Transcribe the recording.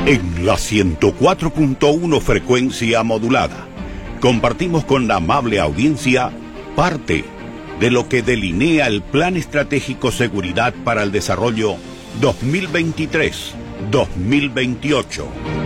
En la 104.1 frecuencia modulada, compartimos con la amable audiencia parte de lo que delinea el Plan Estratégico Seguridad para el Desarrollo 2023-2028.